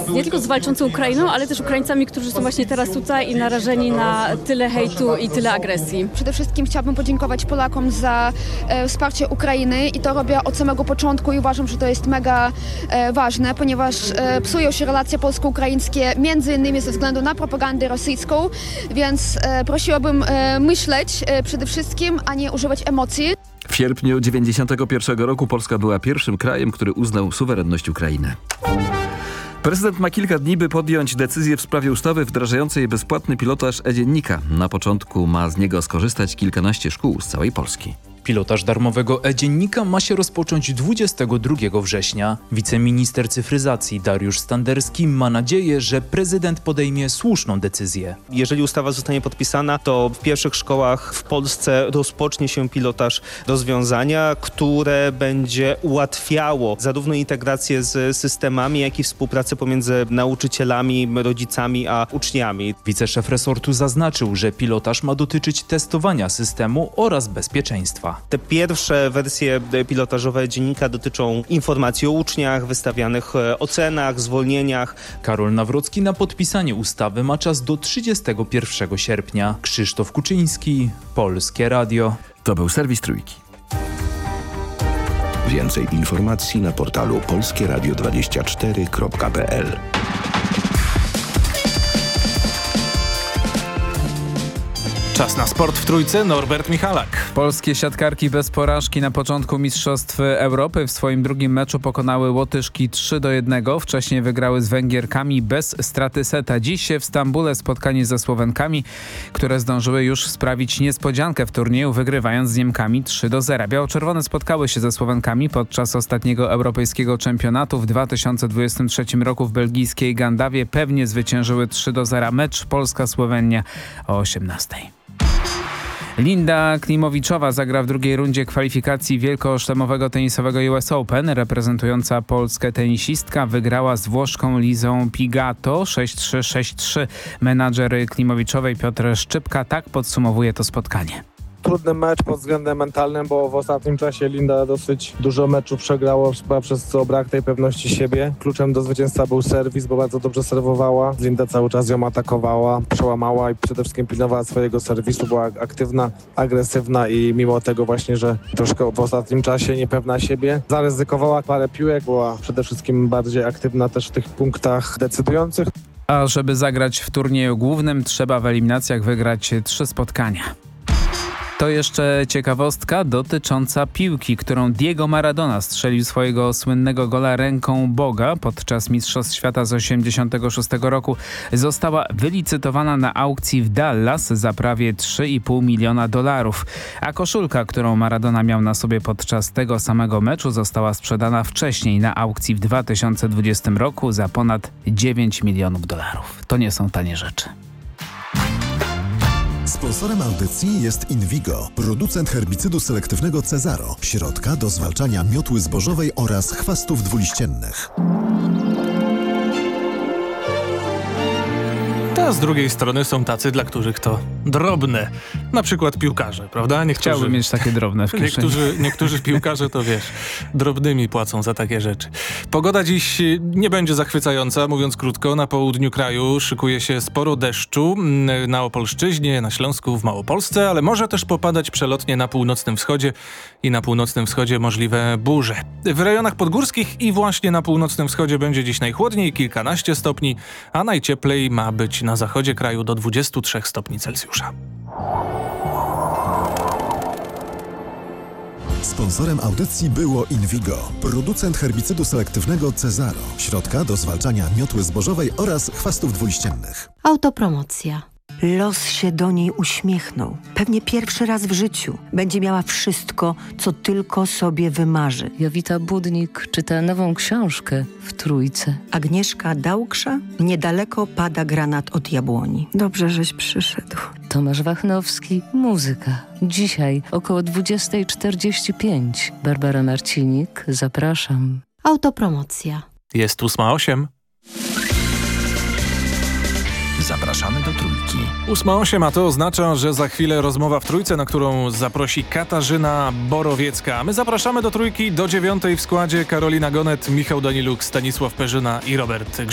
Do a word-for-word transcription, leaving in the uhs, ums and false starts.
z, nie tylko z walczącą Ukrainą, ale też Ukraińcami, którzy są właśnie teraz tutaj i narażeni na tyle hejtu i tyle agresji. Przede wszystkim chciałabym podziękować Polakom za e, wsparcie Ukrainy i to robię od samego początku i uważam, że to jest mega e, ważne, ponieważ e, psują się relacje polsko-ukraińskie, między innymi ze względu na propagandę rosyjską, więc e, prosiłabym e, myśleć e, przede wszystkim, a nie używać emocji. W sierpniu dziewięćdziesiątego pierwszego roku Polska była pierwszym krajem, który uznał suwerenność Ukrainy. Prezydent ma kilka dni, by podjąć decyzję w sprawie ustawy wdrażającej bezpłatny pilotaż e-dziennika. Na początku ma z niego skorzystać kilkanaście szkół z całej Polski. Pilotaż darmowego e-dziennika ma się rozpocząć dwudziestego drugiego września. Wiceminister cyfryzacji Dariusz Standerski ma nadzieję, że prezydent podejmie słuszną decyzję. Jeżeli ustawa zostanie podpisana, to w pierwszych szkołach w Polsce rozpocznie się pilotaż rozwiązania, które będzie ułatwiało zarówno integrację z systemami, jak i współpracę pomiędzy nauczycielami, rodzicami a uczniami. Wiceszef resortu zaznaczył, że pilotaż ma dotyczyć testowania systemu oraz bezpieczeństwa. Te pierwsze wersje pilotażowe dziennika dotyczą informacji o uczniach, wystawianych ocenach, zwolnieniach. Karol Nawrocki na podpisanie ustawy ma czas do trzydziestego pierwszego sierpnia. Krzysztof Kuczyński, Polskie Radio. To był serwis Trójki. Więcej informacji na portalu polskie radio dwadzieścia cztery kropka p l. Czas na sport w Trójce, Norbert Michalak. Polskie siatkarki bez porażki na początku Mistrzostw Europy w swoim drugim meczu pokonały Łotyszki trzy do jednego. Wcześniej wygrały z Węgierkami bez straty seta. Dziś się w Stambule spotkanie ze Słowenkami, które zdążyły już sprawić niespodziankę w turnieju, wygrywając z Niemkami trzy do zera. Biało-czerwone spotkały się ze Słowenkami podczas ostatniego europejskiego czempionatu w dwa tysiące dwudziestym trzecim roku w belgijskiej Gandawie. Pewnie zwyciężyły trzy do zera. Mecz Polska-Słowenia o osiemnastej. Linda Klimowiczowa zagra w drugiej rundzie kwalifikacji wielkoszlemowego tenisowego U S Open. Reprezentująca Polskę tenisistka wygrała z Włoszką Lizą Pigato sześć trzy sześć trzy. Menadżer Klimowiczowej Piotr Szczypka tak podsumowuje to spotkanie. Trudny mecz pod względem mentalnym, bo w ostatnim czasie Linda dosyć dużo meczów przegrała, przez co brak tej pewności siebie. Kluczem do zwycięstwa był serwis, bo bardzo dobrze serwowała. Linda cały czas ją atakowała, przełamała i przede wszystkim pilnowała swojego serwisu. Była aktywna, agresywna i mimo tego właśnie, że troszkę w ostatnim czasie niepewna siebie, zaryzykowała parę piłek, była przede wszystkim bardziej aktywna też w tych punktach decydujących. A żeby zagrać w turnieju głównym, trzeba w eliminacjach wygrać trzy spotkania. To jeszcze ciekawostka dotycząca piłki, którą Diego Maradona strzelił swojego słynnego gola ręką Boga podczas Mistrzostw Świata z osiemdziesiątego szóstego roku. Została wylicytowana na aukcji w Dallas za prawie trzy i pół miliona dolarów. A koszulka, którą Maradona miał na sobie podczas tego samego meczu, została sprzedana wcześniej na aukcji w dwa tysiące dwudziestym roku za ponad dziewięć milionów dolarów. To nie są tanie rzeczy. Sponsorem audycji jest Invigo, producent herbicydu selektywnego Cezaro, środka do zwalczania miotły zbożowej oraz chwastów dwuliściennych. A z drugiej strony są tacy, dla których to drobne. Na przykład piłkarze, prawda? Niektórzy, Chciałbym mieć takie drobne w kieszeni. Niektórzy, niektórzy piłkarze to wiesz, drobnymi płacą za takie rzeczy. Pogoda dziś nie będzie zachwycająca, mówiąc krótko. Na południu kraju szykuje się sporo deszczu. Na Opolszczyźnie, na Śląsku, w Małopolsce, ale może też popadać przelotnie na północnym wschodzie i na północnym wschodzie możliwe burze. W rejonach podgórskich i właśnie na północnym wschodzie będzie dziś najchłodniej, kilkanaście stopni, a najcieplej ma być na zachodzie kraju do dwudziestu trzech stopni Celsjusza. Sponsorem audycji było Invigo, producent herbicydu selektywnego Cezaro, środka do zwalczania miotły zbożowej oraz chwastów dwuliściennych. Autopromocja. Los się do niej uśmiechnął. Pewnie pierwszy raz w życiu. Będzie miała wszystko, co tylko sobie wymarzy. Jowita Budnik czyta nową książkę w Trójce. Agnieszka Dałksza? Niedaleko pada granat od jabłoni. Dobrze, żeś przyszedł. Tomasz Wachnowski, muzyka. Dzisiaj około dwudziesta czterdzieści pięć. Barbara Marcinik, zapraszam. Autopromocja. Jest ósma osiem. Zapraszamy do Trójki. ósma osiem, a to oznacza, że za chwilę rozmowa w Trójce, na którą zaprosi Katarzyna Borowiecka. A my zapraszamy do Trójki do dziewiątej w składzie Karolina Gonet, Michał Daniluk, Stanisław Perzyna i Robert Grzyb.